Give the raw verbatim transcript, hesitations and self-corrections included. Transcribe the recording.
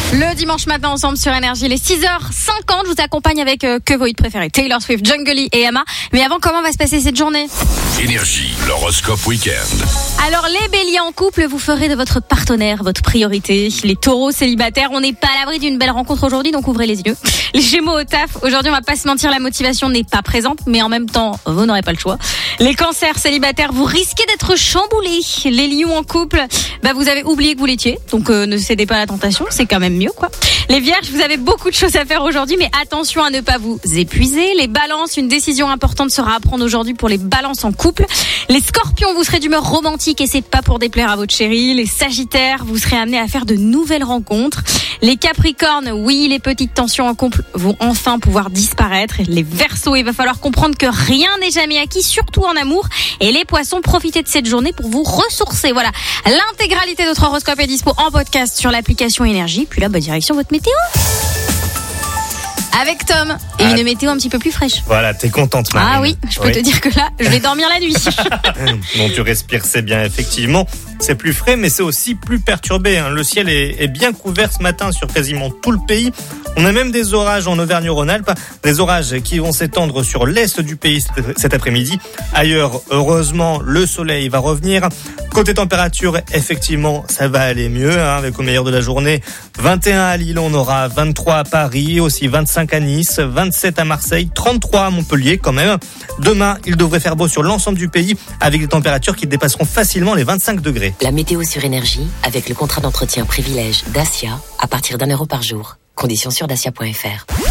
Le dimanche matin ensemble sur Énergie, les six heures cinquante, je vous accompagne avec euh, que vos hits préférés, Taylor Swift, Jungly et Emma. Mais avant, comment va se passer cette journée? Énergie, l'horoscope week-end. Alors les béliers en couple, vous ferez de votre partenaire votre priorité. Les taureaux célibataires, on n'est pas à l'abri d'une belle rencontre aujourd'hui, donc ouvrez les yeux. Les gémeaux au taf, aujourd'hui on va pas se mentir, la motivation n'est pas présente, mais en même temps, vous n'aurez pas le choix. Les cancers célibataires, vous risquez d'être chamboulés. Les lions en couple, bah vous avez oublié que vous l'étiez, donc euh, ne cédez pas à la tentation, c'est quand même mieux quoi. Les vierges, vous avez beaucoup de choses à faire aujourd'hui, mais attention à ne pas vous épuiser. Les balances, une décision importante sera à prendre aujourd'hui pour les balances en couple. Les scorpions, vous serez d'humeur romantique et c'est pas pour déplaire à votre chérie. Les sagittaires, vous serez amenés à faire de nouvelles rencontres. Les capricornes, oui, les petites tensions en couple vont enfin pouvoir disparaître. Les verseaux, il va falloir comprendre que rien n'est jamais acquis, surtout en amour. Et les poissons, profitez de cette journée pour vous ressourcer. Voilà, l'intégralité de notre horoscope est dispo en podcast sur l'application Énergie. Puis là, bah, direction votre météo. Avec Tom et ah, une météo un petit peu plus fraîche. Voilà, t'es contente, Marine. Ah oui, je peux oui. te dire que là, je vais dormir la nuit. Bon, tu respires, c'est bien, effectivement. C'est plus frais, mais c'est aussi plus perturbé. Hein. Le ciel est, est bien couvert ce matin sur quasiment tout le pays. On a même des orages en Auvergne-Rhône-Alpes, des orages qui vont s'étendre sur l'est du pays cet après-midi. Ailleurs, heureusement, le soleil va revenir. Côté température, effectivement, ça va aller mieux, hein, avec au meilleur de la journée. vingt et un à Lille, on aura vingt-trois à Paris, aussi vingt-cinq à Nice, vingt-sept à Marseille, trente-trois à Montpellier quand même. Demain, il devrait faire beau sur l'ensemble du pays, avec des températures qui dépasseront facilement les vingt-cinq degrés. La météo sur Énergie, avec le contrat d'entretien privilège Dacia, à partir d'un euro par jour. Conditions sur dacia point f r.